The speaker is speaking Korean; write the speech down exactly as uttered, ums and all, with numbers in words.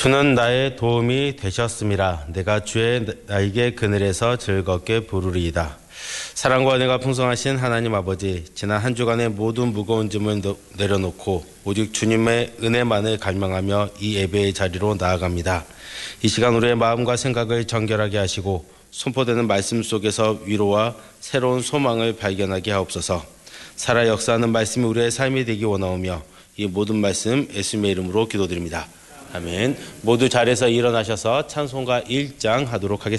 주는 나의 도움이 되셨음이라. 내가 주의 나에게 그늘에서 즐겁게 부르리이다. 사랑과 은혜가 풍성하신 하나님 아버지, 지난 한 주간의 모든 무거운 짐을 내려놓고 오직 주님의 은혜만을 갈망하며 이 예배의 자리로 나아갑니다. 이 시간 우리의 마음과 생각을 정결하게 하시고 선포되는 말씀 속에서 위로와 새로운 소망을 발견하게 하옵소서. 살아 역사하는 말씀이 우리의 삶이 되기 원하오며 이 모든 말씀 예수님의 이름으로 기도드립니다. 아멘. 모두 자리에서 일어나셔서 찬송가 일 장 하도록 하겠습니다.